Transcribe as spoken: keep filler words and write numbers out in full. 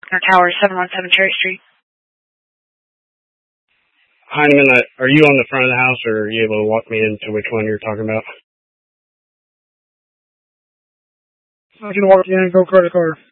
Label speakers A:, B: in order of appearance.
A: Our tower, seven one seven Cherry Street.
B: Heineman, are you on the front of the house, or are you able to walk me into which one you're talking about?
C: I can walk in and go credit card.